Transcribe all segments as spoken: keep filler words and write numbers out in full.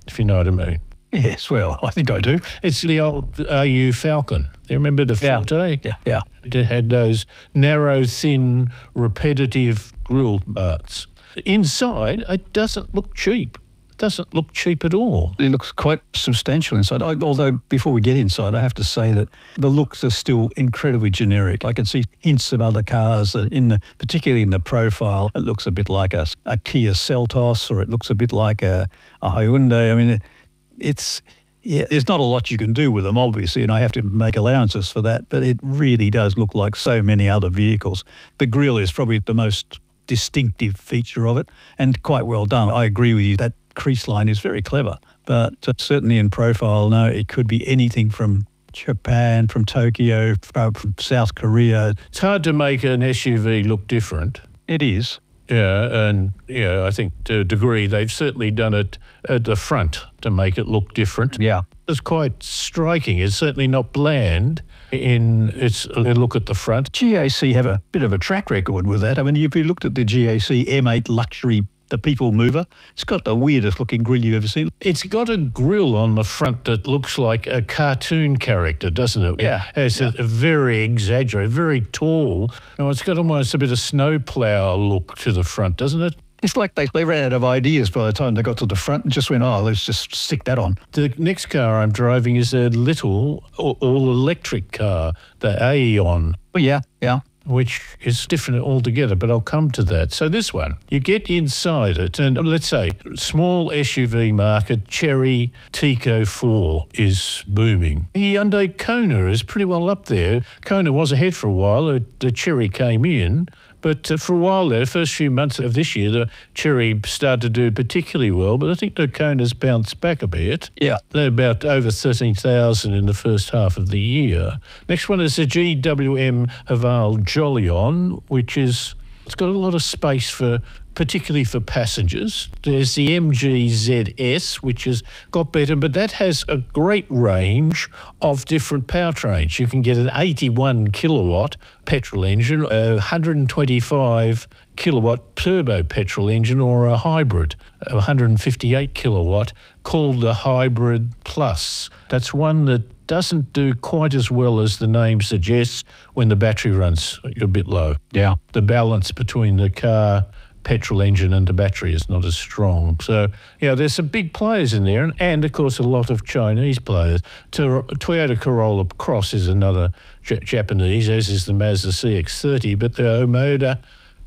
if you know what I mean. Yes, well, I think I do. It's the old A U Falcon. You remember the Yeah. Forte? Yeah, yeah. It had those narrow, thin, repetitive grille parts. Inside, it doesn't look cheap. It doesn't look cheap at all. It looks quite substantial inside. I, although before we get inside, I have to say that the looks are still incredibly generic. I can see hints of other cars that in the, particularly in the profile, it looks a bit like a, a Kia Seltos, or it looks a bit like a, a Hyundai. I mean, it, it's yeah. There's not a lot you can do with them, obviously, and I have to make allowances for that. But it really does look like so many other vehicles. The grille is probably the most distinctive feature of it, and quite well done. I agree with you. That crease line is very clever, but uh, certainly in profile, no, it could be anything from Japan, from Tokyo, from South Korea. It's hard to make an S U V look different. It is. Yeah, and yeah, I think to a degree they've certainly done it at the front to make it look different. Yeah. It's quite striking. It's certainly not bland in its look at the front. G A C have a bit of a track record with that. I mean, if you looked at the G A C M eight Luxury, the People Mover, it's got the weirdest looking grille you've ever seen. It's got a grille on the front that looks like a cartoon character, doesn't it? Yeah. It's yeah. A, a very exaggerated, very tall. No, it's got almost a bit of snowplow look to the front, doesn't it? It's like they, they ran out of ideas by the time they got to the front and just went, oh, let's just stick that on. The next car I'm driving is a little all-electric car, the Aeon. Oh, yeah, yeah. Which is different altogether, but I'll come to that. So this one, you get inside it, and let's say small S U V market, Chery Tico four is booming. The Hyundai Kona is pretty well up there. Kona was ahead for a while. The Chery came in. But uh, for a while there, the first few months of this year, the Chery started to do particularly well, but I think the Kona's bounced back a bit. Yeah. They're about over thirteen thousand in the first half of the year. Next one is the G W M Haval Jolion, which is, it's got a lot of space for, particularly for passengers. There's the M G Z S, which has got better, but that has a great range of different powertrains. You can get an eighty-one kilowatt petrol engine, a one hundred twenty-five kilowatt turbo petrol engine, or a hybrid, a one hundred fifty-eight kilowatt, called the Hybrid Plus. That's one that doesn't do quite as well as the name suggests when the battery runs a bit low. Yeah. The balance between the car petrol engine and the battery is not as strong. So, yeah, there's some big players in there, and, and of course, a lot of Chinese players. To, Toyota Corolla Cross is another J- Japanese, as is the Mazda C X thirty, but the Omoda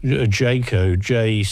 Jayco J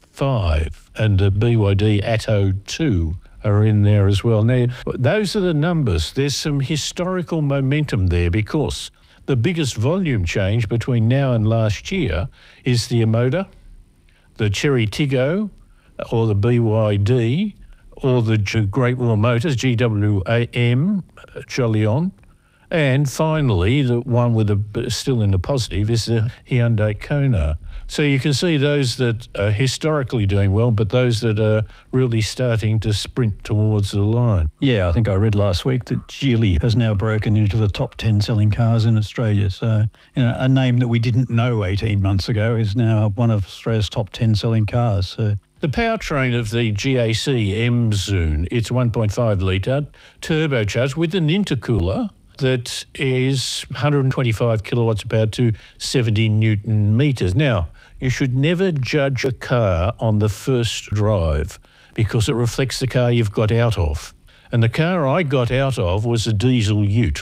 five and the B Y D Atto two are in there as well. Now, those are the numbers. There's some historical momentum there because the biggest volume change between now and last year is the Omoda, the Chery Tiggo, or the B Y D, or the Great Wall Motors, G W M, Jolion, and finally, the one with the still in the positive is the Hyundai Kona. So you can see those that are historically doing well, but those that are really starting to sprint towards the line. Yeah, I think I read last week that Geely has now broken into the top ten selling cars in Australia. So, you know, a name that we didn't know eighteen months ago is now one of Australia's top ten selling cars. So. The powertrain of the G A C M-Zoon, it's one point five litre, turbocharged with an intercooler that is one hundred twenty-five kilowatts, about to seventy newton metres. Now, you should never judge a car on the first drive because it reflects the car you've got out of. And the car I got out of was a diesel ute,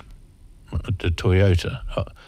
the Toyota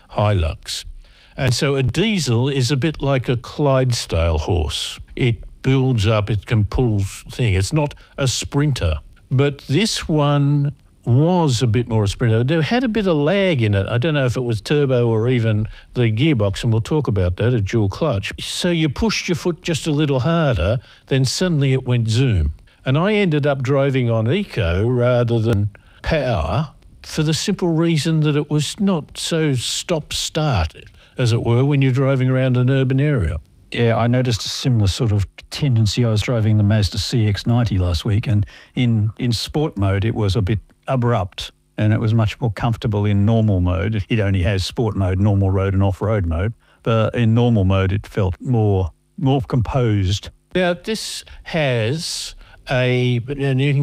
Hilux. And so a diesel is a bit like a Clydesdale horse. It builds up, it can pull thing. It's not a sprinter. But this one was a bit more a sprinter. It had a bit of lag in it. I don't know if it was turbo or even the gearbox, and we'll talk about that, a dual clutch. So you pushed your foot just a little harder, then suddenly it went zoom. And I ended up driving on eco rather than power for the simple reason that it was not so stop-start, as it were, when you're driving around an urban area. Yeah, I noticed a similar sort of tendency. I was driving the Mazda C X ninety last week, and in, in sport mode, it was a bit abrupt, and it was much more comfortable in normal mode. It only has sport mode, normal road, and off-road mode. But in normal mode, it felt more more composed. Now, this has a, and you can